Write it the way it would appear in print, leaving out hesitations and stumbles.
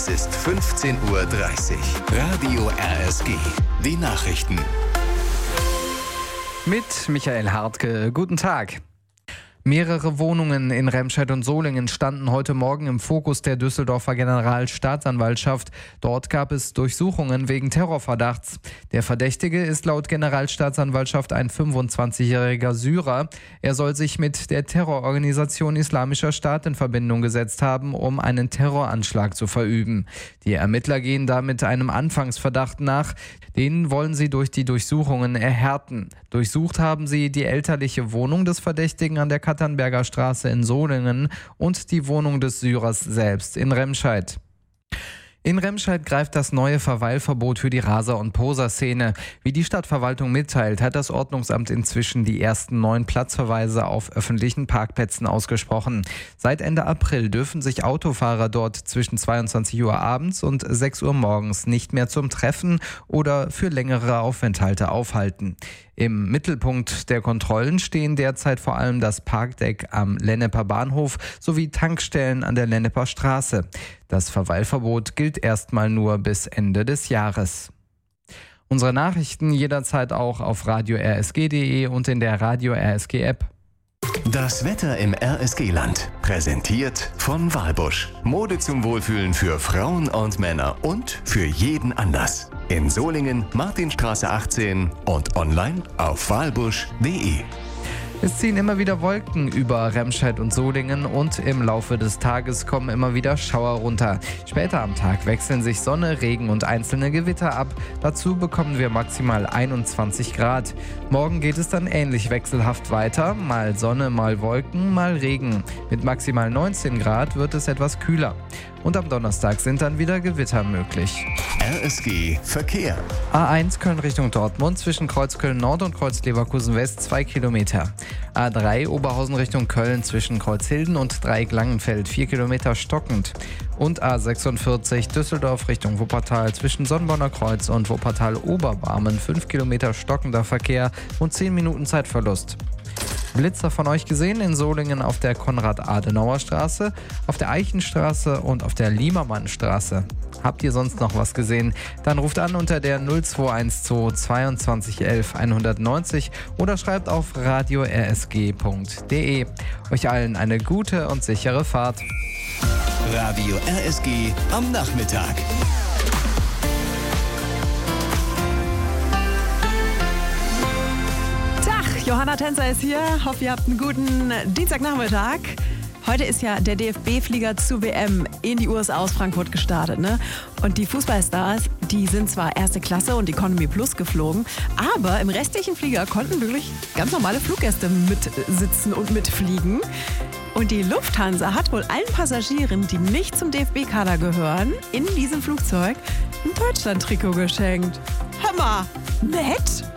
Es ist 15:30 Uhr. Radio RSG. Die Nachrichten. Mit Michael Hartke. Guten Tag. Mehrere Wohnungen in Remscheid und Solingen standen heute Morgen im Fokus der Düsseldorfer Generalstaatsanwaltschaft. Dort gab es Durchsuchungen wegen Terrorverdachts. Der Verdächtige ist laut Generalstaatsanwaltschaft ein 25-jähriger Syrer. Er soll sich mit der Terrororganisation Islamischer Staat in Verbindung gesetzt haben, um einen Terroranschlag zu verüben. Die Ermittler gehen damit einem Anfangsverdacht nach. Den wollen sie durch die Durchsuchungen erhärten. Durchsucht haben sie die elterliche Wohnung des Verdächtigen an der Katernberger Straße in Solingen und die Wohnung des Syrers selbst in Remscheid. In Remscheid greift das neue Verweilverbot für die Raser- und Poser-Szene. Wie die Stadtverwaltung mitteilt, hat das Ordnungsamt inzwischen die ersten 9 Platzverweise auf öffentlichen Parkplätzen ausgesprochen. Seit Ende April dürfen sich Autofahrer dort zwischen 22 Uhr abends und 6 Uhr morgens nicht mehr zum Treffen oder für längere Aufenthalte aufhalten. Im Mittelpunkt der Kontrollen stehen derzeit vor allem das Parkdeck am Lenneper Bahnhof sowie Tankstellen an der Lenneper Straße. Das Verweilverbot gilt erstmal nur bis Ende des Jahres. Unsere Nachrichten jederzeit auch auf radio-rsg.de und in der Radio RSG App. Das Wetter im RSG-Land. Präsentiert von Walbusch. Mode zum Wohlfühlen für Frauen und Männer und für jeden Anlass. In Solingen, Martinstraße 18 und online auf walbusch.de. Es ziehen immer wieder Wolken über Remscheid und Solingen und im Laufe des Tages kommen immer wieder Schauer runter. Später am Tag wechseln sich Sonne, Regen und einzelne Gewitter ab. Dazu bekommen wir maximal 21 Grad. Morgen geht es dann ähnlich wechselhaft weiter. Mal Sonne, mal Wolken, mal Regen. Mit maximal 19 Grad wird es etwas kühler. Und am Donnerstag sind dann wieder Gewitter möglich. RSG Verkehr. A1 Köln Richtung Dortmund zwischen Kreuzköln Nord und Kreuz-Leverkusen West 2 Kilometer. A3 Oberhausen Richtung Köln zwischen Kreuzhilden und Dreieck-Langenfeld 4 Kilometer stockend. Und A46 Düsseldorf Richtung Wuppertal zwischen Sonnenborner Kreuz und Wuppertal-Oberbarmen 5 Kilometer stockender Verkehr und 10 Minuten Zeitverlust. Blitzer von euch gesehen in Solingen auf der Konrad-Adenauer-Straße, auf der Eichenstraße und auf der Liebermannstraße. Habt ihr sonst noch was gesehen? Dann ruft an unter der 0212 22 11 190 oder schreibt auf radio-rsg.de. Euch allen eine gute und sichere Fahrt. Radio RSG am Nachmittag. Johanna Tänzer ist hier. Hoffe, ihr habt einen guten Dienstagnachmittag. Heute ist ja der DFB-Flieger zur WM in die USA aus Frankfurt gestartet, ne? Und die Fußballstars, die sind zwar erste Klasse und Economy Plus geflogen, aber im restlichen Flieger konnten wirklich ganz normale Fluggäste mitsitzen und mitfliegen. Und die Lufthansa hat wohl allen Passagieren, die nicht zum DFB-Kader gehören, in diesem Flugzeug ein Deutschland-Trikot geschenkt. Hammer! Nett!